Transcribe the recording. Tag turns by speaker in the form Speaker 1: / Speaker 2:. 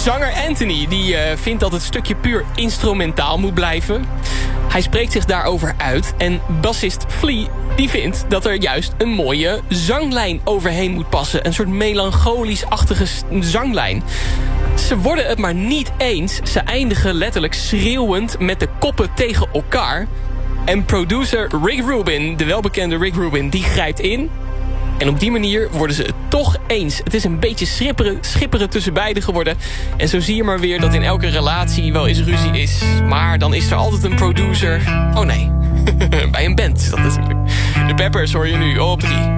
Speaker 1: Zanger Anthony die vindt dat het stukje puur instrumentaal moet blijven. Hij spreekt zich daarover uit. En bassist Flea die vindt dat er juist een mooie zanglijn overheen moet passen. Een soort melancholisch-achtige zanglijn. Ze worden het maar niet eens. Ze eindigen letterlijk schreeuwend met de koppen tegen elkaar. En producer Rick Rubin, de welbekende Rick Rubin, die grijpt in. En op die manier worden ze het toch eens. Het is een beetje schipperen tussen beiden geworden. En zo zie je maar weer dat in elke relatie wel eens ruzie is. Maar dan is er altijd een producer. Oh nee, bij een band is dat natuurlijk. De Peppers hoor je nu op 3.